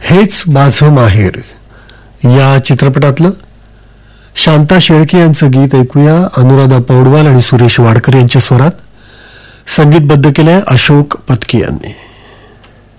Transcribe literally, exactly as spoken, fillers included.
हेच माझं माहेर या चित्रपटातलं शांता शेळके यांचं गीत ऐकूया. अनुराधा पौडवाल आणि सुरेश वाडकर यांच्या स्वरात संगीतबद्ध केलंय अशोक पत्की यांनी.